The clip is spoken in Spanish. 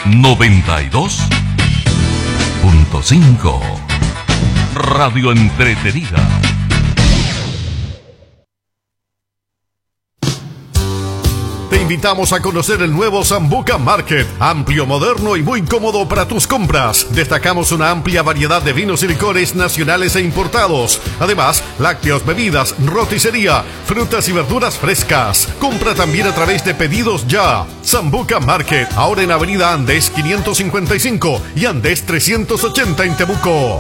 92.5 Radio Entretenida. Te invitamos a conocer el nuevo Sambuca Market, amplio, moderno y muy cómodo para tus compras. Destacamos una amplia variedad de vinos y licores nacionales e importados. Además, lácteos, bebidas, roticería, frutas y verduras frescas. Compra también a través de Pedidos Ya. Sambuca Market, ahora en Avenida Andes 555 y Andes 380 en Temuco.